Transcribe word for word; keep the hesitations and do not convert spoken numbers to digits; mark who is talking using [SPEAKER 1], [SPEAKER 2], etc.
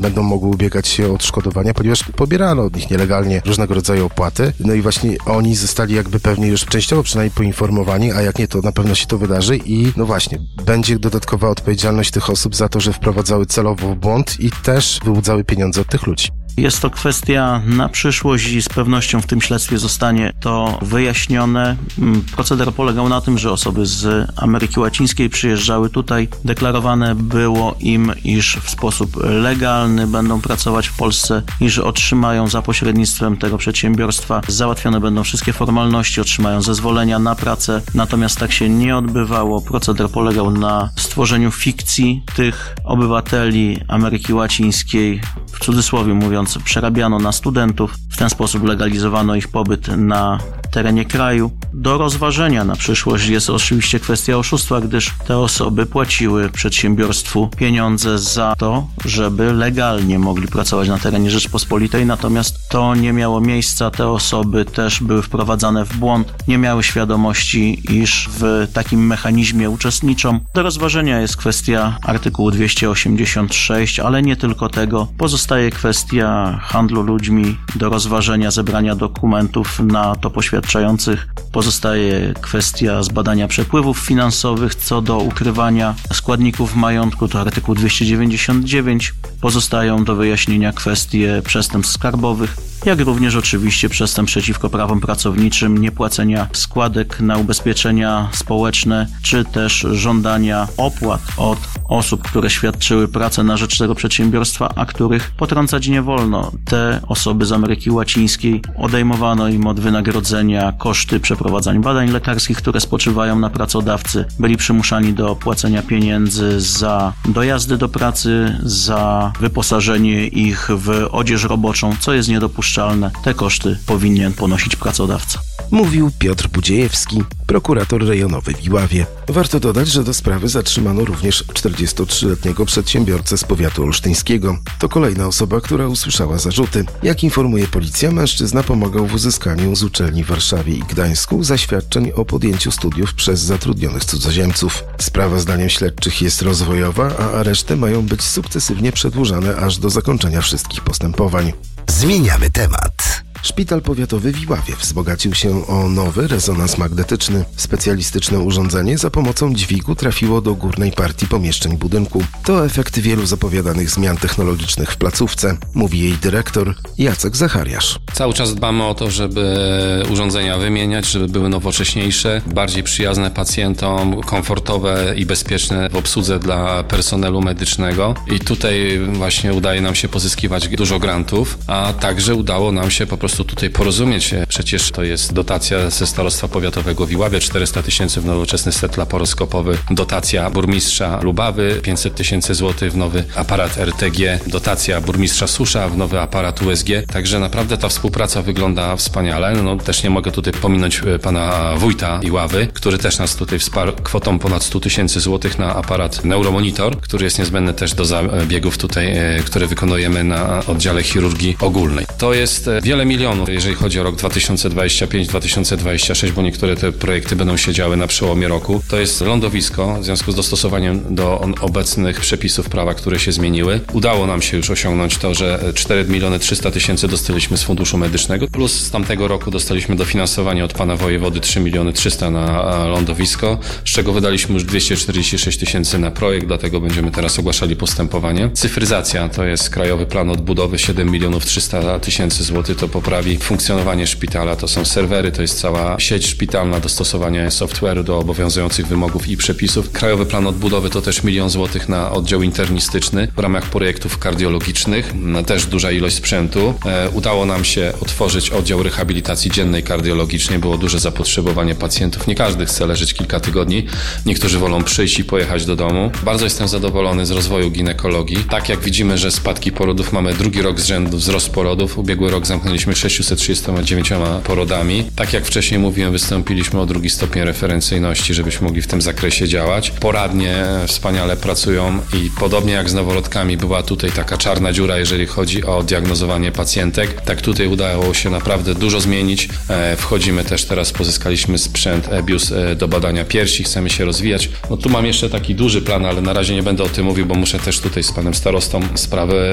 [SPEAKER 1] będą mogły ubiegać się o odszkodowania, ponieważ pobierano od nich nielegalnie różnego rodzaju opłaty. No i właśnie oni zostali jakby pewnie już częściowo przynajmniej poinformowani, a jak nie, to na pewno się to wydarzy i no właśnie, będzie dodatkowa odpowiedzialność tych osób za to, że wprowadzały celowo w błąd i też wyłudzały pieniądze od tych ludzi.
[SPEAKER 2] Jest to kwestia na przyszłość i z pewnością w tym śledztwie zostanie to wyjaśnione. Proceder polegał na tym, że osoby z Ameryki Łacińskiej przyjeżdżały tutaj. Deklarowane było im, iż w sposób legalny będą pracować w Polsce, iż otrzymają za pośrednictwem tego przedsiębiorstwa, załatwione będą wszystkie formalności, otrzymają zezwolenia na pracę. Natomiast tak się nie odbywało. Proceder polegał na stworzeniu fikcji tych obywateli Ameryki Łacińskiej, w cudzysłowie mówiąc, przerabiano na studentów. W ten sposób legalizowano ich pobyt na terenie kraju. Do rozważenia na przyszłość jest oczywiście kwestia oszustwa, gdyż te osoby płaciły przedsiębiorstwu pieniądze za to, żeby legalnie mogli pracować na terenie Rzeczpospolitej, natomiast to nie miało miejsca. Te osoby też były wprowadzane w błąd, nie miały świadomości, iż w takim mechanizmie uczestniczą. Do rozważenia jest kwestia artykułu dwieście osiemdziesiąt sześć, ale nie tylko tego. Pozostaje kwestia handlu ludźmi, do rozważenia zebrania dokumentów na to poświadczających. Pozostaje kwestia zbadania przepływów finansowych. Co do ukrywania składników majątku, to artykuł dwieście dziewięćdziesiąt dziewięć. Pozostają do wyjaśnienia kwestie przestępstw skarbowych, jak również oczywiście przestępstw przeciwko prawom pracowniczym, niepłacenia składek na ubezpieczenia społeczne, czy też żądania opłat od osób, które świadczyły pracę na rzecz tego przedsiębiorstwa, a których potrącać nie wolno. Te osoby z Ameryki Łacińskiej odejmowano im od wynagrodzenia koszty przeprowadzania badań lekarskich, które spoczywają na pracodawcy. Byli przymuszani do płacenia pieniędzy za dojazdy do pracy, za wyposażenie ich w odzież roboczą, co jest niedopuszczalne. Te koszty powinien ponosić pracodawca.
[SPEAKER 1] Mówił Piotr Budziejewski, prokurator rejonowy w Iławie. Warto dodać, że do sprawy zatrzymano również czterdziestotrzyletniego przedsiębiorcę z powiatu olsztyńskiego. To kolejna osoba, która usłyszała zarzuty. Jak informuje policja, mężczyzna pomagał w uzyskaniu z uczelni w Warszawie i Gdańsku zaświadczeń o podjęciu studiów przez zatrudnionych cudzoziemców. Sprawa zdaniem śledczych jest rozwojowa, a areszty mają być sukcesywnie przedłużane aż do zakończenia wszystkich postępowań.
[SPEAKER 3] Zmieniamy temat.
[SPEAKER 1] Szpital powiatowy w Iławie wzbogacił się o nowy rezonans magnetyczny. Specjalistyczne urządzenie za pomocą dźwigu trafiło do górnej partii pomieszczeń budynku. To efekt wielu zapowiadanych zmian technologicznych w placówce, mówi jej dyrektor Jacek Zachariasz.
[SPEAKER 4] Cały czas dbamy o to, żeby urządzenia wymieniać, żeby były nowocześniejsze, bardziej przyjazne pacjentom, komfortowe i bezpieczne w obsłudze dla personelu medycznego. I tutaj właśnie udaje nam się pozyskiwać dużo grantów, a także udało nam się po prostu tutaj porozumieć się. Przecież to jest dotacja ze Starostwa Powiatowego w Iławie, czterysta tysięcy w nowoczesny set laparoskopowy, dotacja burmistrza Lubawy, pięćset tysięcy złotych w nowy aparat R T G, dotacja burmistrza Susza w nowy aparat U S G. Także naprawdę ta współpraca wygląda wspaniale. No, też nie mogę tutaj pominąć pana wójta Iławy, który też nas tutaj wsparł kwotą ponad sto tysięcy złotych na aparat Neuromonitor, który jest niezbędny też do zabiegów tutaj, które wykonujemy na oddziale chirurgii ogólnej. To jest wiele milionów, jeżeli chodzi o rok dwa tysiące dwudziesty piąty do dwa tysiące dwudziestego szóstego, bo niektóre te projekty będą się działy na przełomie roku. To jest lądowisko w związku z dostosowaniem do obecnych przepisów prawa, które się zmieniły. Udało nam się już osiągnąć to, że cztery miliony trzysta tysięcy dostaliśmy z Funduszu Medycznego, plus z tamtego roku dostaliśmy dofinansowanie od pana wojewody trzy miliony trzysta na lądowisko, z czego wydaliśmy już dwieście czterdzieści sześć tysięcy na projekt, dlatego będziemy teraz ogłaszali postępowanie. Cyfryzacja to jest Krajowy Plan Odbudowy, siedem milionów trzysta tysięcy złotych, to poprawi funkcjonowanie szpitala, to są serwery, to jest cała sieć szpitalna, dostosowanie software'u do obowiązujących wymogów i przepisów. Krajowy Plan Odbudowy to też milion złotych na oddział internistyczny w ramach projektów kardiologicznych, też duża ilość sprzętu. E, udało nam się otworzyć oddział rehabilitacji dziennej kardiologicznej, było duże zapotrzebowanie pacjentów, nie każdy chce leżeć kilka tygodni, niektórzy wolą przyjść i pojechać do domu. Bardzo jestem zadowolony z rozwoju ginekologii. Tak jak widzimy, że spadki porodów, mamy drugi rok z rzędu wzrost porodów, ubiegły rok zamknęliśmy sześćset trzydzieści dziewięć porodami. Tak jak wcześniej mówiłem, wystąpiliśmy o drugi stopień referencyjności, żebyśmy mogli w tym zakresie działać. Poradnie wspaniale pracują i podobnie jak z noworodkami była tutaj taka czarna dziura, jeżeli chodzi o diagnozowanie pacjentek, tak tutaj udało się naprawdę dużo zmienić. Wchodzimy też teraz, pozyskaliśmy sprzęt EBIUS do badania piersi, chcemy się rozwijać. No tu mam jeszcze taki duży plan, ale na razie nie będę o tym mówił, bo muszę też tutaj z panem starostą sprawę